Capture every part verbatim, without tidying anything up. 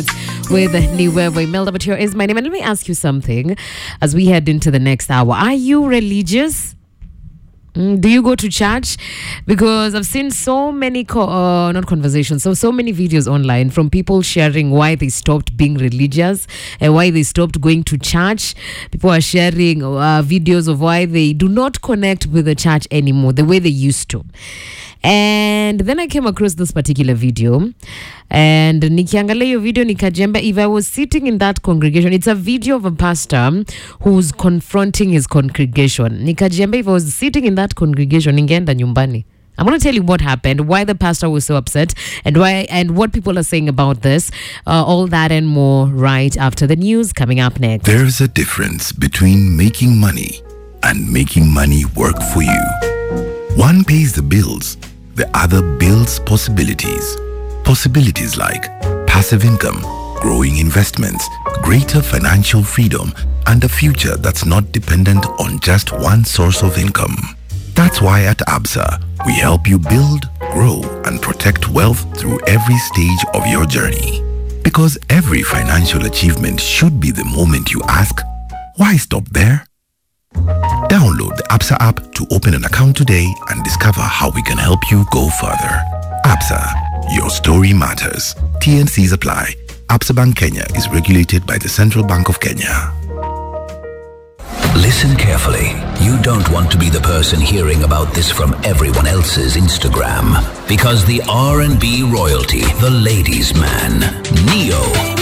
with Niwewe. Melda Batio is my name. And let me ask you something as we head into the next hour. Are you religious? Mm, do you go to church? Because I've seen so many, co- uh, not conversations, so so many videos online from people sharing why they stopped being religious and why they stopped going to church. People are sharing uh, videos of why they do not connect with the church anymore the way they used to. And then I came across this particular video, and nikiangalia hiyo video nikajemba, if I was sitting in that congregation, it's a video of a pastor who's confronting his congregation. Nikajemba, if I was sitting in that congregation, ningeenda nyumbani. I'm going to tell you what happened, why the pastor was so upset, and why and what people are saying about this. Uh, all that and more right after the news coming up next. There's a difference between making money and making money work for you. One pays the bills, the other builds possibilities. Possibilities like passive income, growing investments, greater financial freedom, and a future that's not dependent on just one source of income. That's why at Absa, we help you build, grow, and protect wealth through every stage of your journey. Because every financial achievement should be the moment you ask, why stop there? Download the Absa app to open an account today and discover how we can help you go further. Absa, your story matters. T N Cs apply. Absa Bank Kenya is regulated by the Central Bank of Kenya. Listen carefully. You don't want to be the person hearing about this from everyone else's Instagram. Because the R and B royalty, the ladies' man, Neo,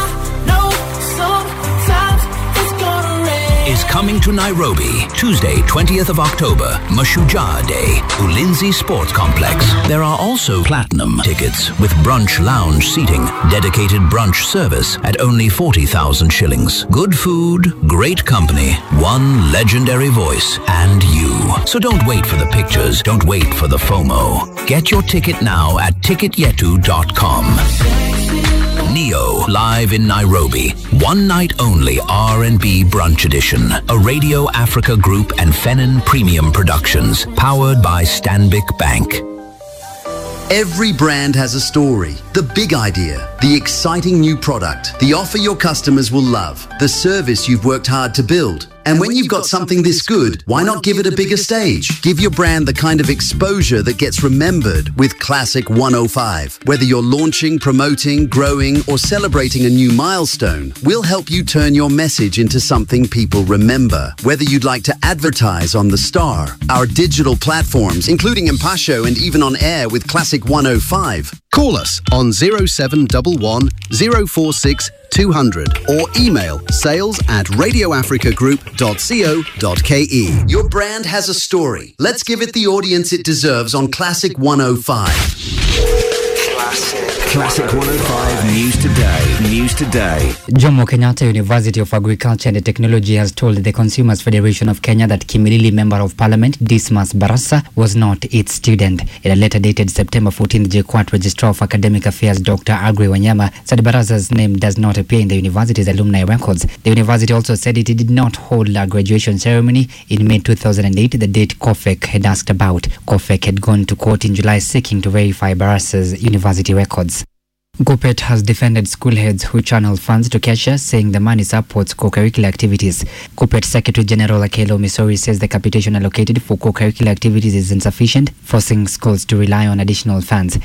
is coming to Nairobi, Tuesday, twentieth of October, Mashujaa Day, Ulinzi Sports Complex. There are also platinum tickets with brunch lounge seating, dedicated brunch service at only forty thousand shillings. Good food, great company, one legendary voice, and you. So don't wait for the pictures, don't wait for the FOMO. Get your ticket now at ticket yetu dot com. Neo, live in Nairobi. One night only R and B Brunch Edition. A Radio Africa Group and Fennon Premium Productions. Powered by Stanbic Bank. Every brand has a story. The big idea, the exciting new product, the offer your customers will love, the service you've worked hard to build. And when you've got something this good, why not give it a bigger stage? Give your brand the kind of exposure that gets remembered with Classic one oh five. Whether you're launching, promoting, growing, or celebrating a new milestone, we'll help you turn your message into something people remember. Whether you'd like to advertise on The Star, our digital platforms, including Mpasho and even on air with Classic one oh five. Call us on zero seven one one, zero four six, two hundred or email sales at radioafricagroup dot co dot ke. Your brand has a story. Let's give it the audience it deserves on Classic one oh five. Classic. Classic one oh five News Today. News Today. Jomo Kenyatta University of Agriculture and Technology has told the Consumers Federation of Kenya that Kimilili Member of Parliament Dismas Barasa was not its student. In a letter dated September fourteenth, J K U A T Registrar of Academic Affairs Doctor Agri Wanyama said Barasa's name does not appear in the university's alumni records. The university also said it did not hold a graduation ceremony in May two thousand eight, the date Kofek had asked about. Kofek had gone to court in July seeking to verify Barasa's university records. Gopet has defended school heads who channel funds to Kesha, saying the money supports co-curricular activities. Gopet Secretary General Akelo Misori says the capitation allocated for co-curricular activities is insufficient, forcing schools to rely on additional funds.